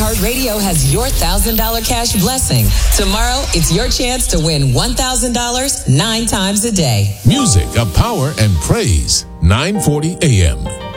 iHeartRadio has your $1,000 cash blessing. Tomorrow, it's your chance to win $1,000 9 times a day. Music of Power and Praise, 940 AM.